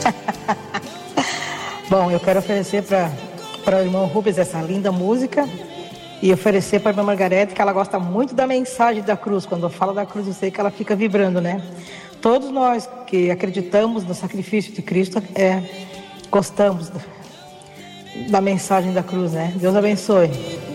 Bom, eu quero oferecer para o irmão Rubens essa linda música e oferecer para a irmã Margarete, que ela gosta muito da mensagem da cruz. Quando eu falo da cruz, eu sei que ela fica vibrando, né? Todos nós que acreditamos no sacrifício de Cristo gostamos da mensagem da cruz, né? Deus abençoe.